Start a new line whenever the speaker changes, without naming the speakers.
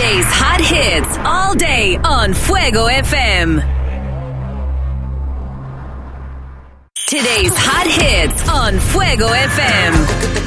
Today's hot hits all day on Fuego FM. Today's hot hits on Fuego FM.